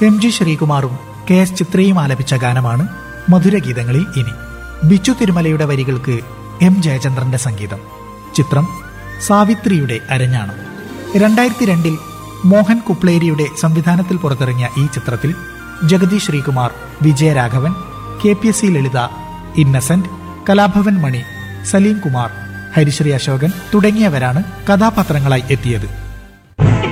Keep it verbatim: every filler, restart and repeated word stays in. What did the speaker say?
M G ശ്രീകുമാറും K S ചിത്രയും ആലപിച്ച ഗാനമാണ് മധുരഗീതങ്ങളിൽ ഇനി. ബിച്ചു തിരുമലയുടെ വരികൾക്ക് എം ജയചന്ദ്രന്റെ സംഗീതം. ചിത്രം സാവിത്രിയുടെ അരഞ്ഞാണം. രണ്ടായിരത്തി രണ്ടിൽ മോഹൻ കുപ്ലേരിയുടെ സംവിധാനത്തിൽ പുറത്തിറങ്ങിയ ഈ ചിത്രത്തിൽ Jagathy Sreekumar, Vijayaraghavan, K P S C ലളിത, ഇന്നസെന്റ്, കലാഭവൻ മണി, സലീം കുമാർ, ഹരിശ്രീ അശോകൻ തുടങ്ങിയവരാണ് കഥാപാത്രങ്ങളായി എത്തിയത്.